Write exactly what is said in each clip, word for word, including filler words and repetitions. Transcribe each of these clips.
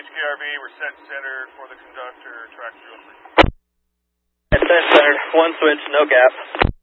H K R V, we're set center for the conductor, track zero three. It's set centered, one switch, no gap.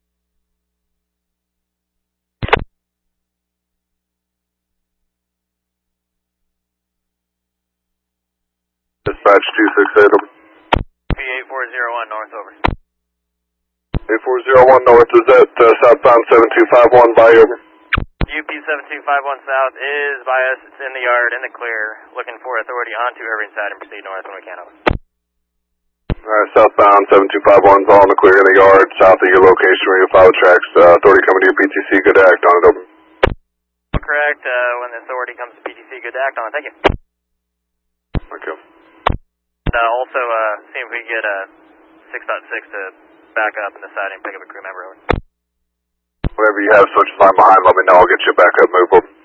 Dispatch two six eight, over. P eight four zero one north, over. eight four zero one north, is that uh, southbound seven two five one by over? U P seven two five one south is by us, it's in the yard, in the clear, looking for authority onto Irving side and proceed north when we can, over. Alright, southbound seven two five one, all in the clear in the yard, south of your location where you follow tracks, uh, authority coming to your P T C, good to act on it, over. Correct, uh, when the authority comes to P T C, good to act on it, thank you. Okay. Uh, also, uh, see if we can get a six point six to back up in the side and pick up a crew member, over. Whatever you have switch line behind, let me know, I'll get you back up, move over.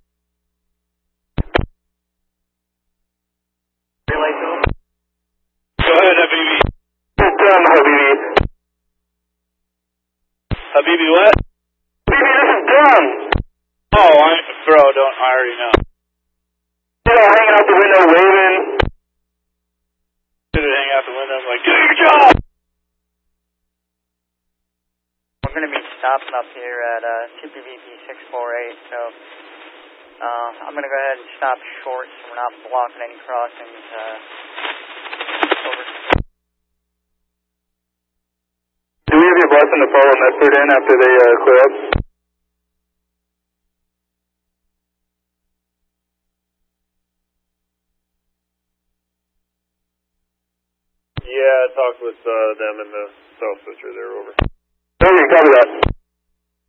Go ahead, Habibi. It's done, Habibi. Habibi, what? Habibi, this is done. Oh, I, bro, don't, I already know. You know, hanging out the window, waving. Did it hang out the window? I'm like, do your job! We're going to be stopping up here at uh, T P V P six four eight, so uh, I'm going to go ahead and stop short so we're not blocking any crossings. Uh, over. Do we have your blessing to follow Medford in after they uh, clear up? Yeah, I talked with uh, them and the cell switcher there, over. Hey, copy that.